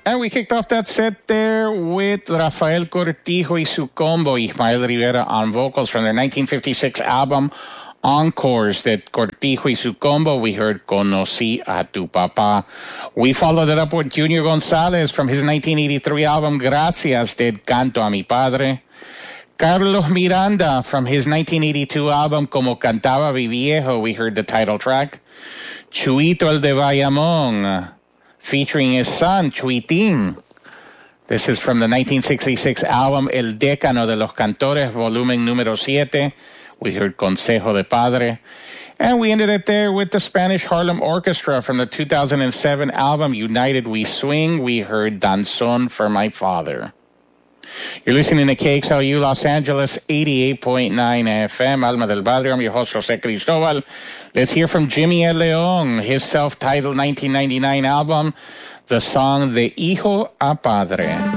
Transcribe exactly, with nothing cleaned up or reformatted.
And we kicked off that set there with Rafael Cortijo y su combo, Ismael Rivera on vocals from their nineteen fifty-six album Encores. That Cortijo y su combo, we heard Conocí a tu papá. We followed it up with Junior Gonzalez from his nineteen eighty-three album Gracias, did Canto a mi padre. Carlos Miranda from his nineteen eighty-two album Como cantaba mi viejo, we heard the title track. Chuito el de Bayamón, featuring his son, Chuitín. This is from the nineteen sixty-six album El Décano de los Cantores, volumen número siete. We heard Consejo de Padre. And we ended it there with the Spanish Harlem Orchestra from the two thousand seven album United We Swing. We heard Danzón for My Father. You're listening to K X L U Los Angeles, eighty-eight point nine F M, Alma del Barrio. I'm your host, Jose Cristobal. Let's hear from Jimmy El León, his self-titled nineteen ninety-nine album, the song De Hijo a Padre.